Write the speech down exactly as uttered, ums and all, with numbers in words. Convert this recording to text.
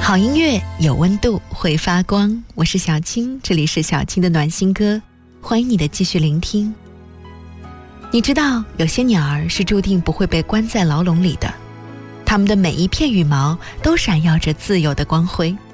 好音乐有温度，会发光。我是小青，这里是小青的暖心歌，欢迎你的继续聆听。你知道有些鸟儿是注定不会被关在牢笼里的，它们的每一片羽毛都闪耀着自由的光辉。